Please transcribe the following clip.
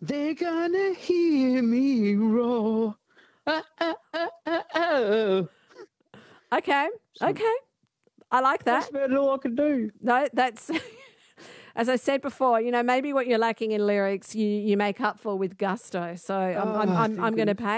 They're gonna hear me roar. Oh. Okay. I like that. That's about all I can do. No, that's, as I said before, maybe what you're lacking in lyrics, you make up for with gusto. So I'm going to pay